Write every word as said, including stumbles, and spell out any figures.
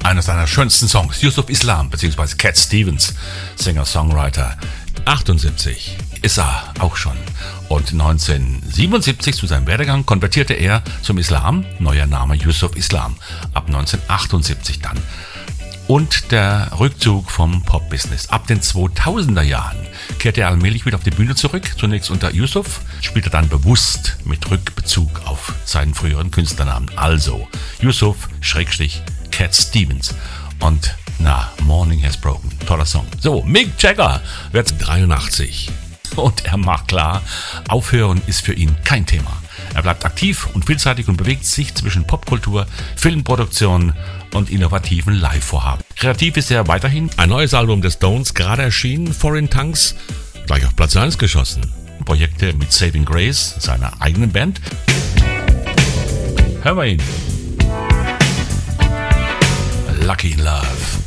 einer seiner schönsten Songs, Yusuf Islam bzw. Cat Stevens, Singer-Songwriter. achtundsiebzig ist er auch schon. Und neunzehnhundertsiebenundsiebzig zu seinem Werdegang konvertierte er zum Islam, neuer Name Yusuf Islam, ab neunzehnhundertachtundsiebzig dann. Und der Rückzug vom Pop-Business. Ab den zweitausender Jahren kehrte er allmählich wieder auf die Bühne zurück, zunächst unter Yusuf, spielte dann bewusst mit Rückbezug auf seinen früheren Künstlernamen, also Yusuf Schrägstrich Cat Stevens. Und na, Morning Has Broken, toller Song. So, Mick Jagger wird dreiundachtzig. Und er macht klar, aufhören ist für ihn kein Thema. Er bleibt aktiv und vielseitig und bewegt sich zwischen Popkultur, Filmproduktion und innovativen Live-Vorhaben. Kreativ ist er weiterhin. Ein neues Album des Stones, gerade erschienen, Foreign Tongues, gleich auf Platz eins geschossen. Projekte mit Saving Grace, seiner eigenen Band. Hören wir ihn. Lucky in Love.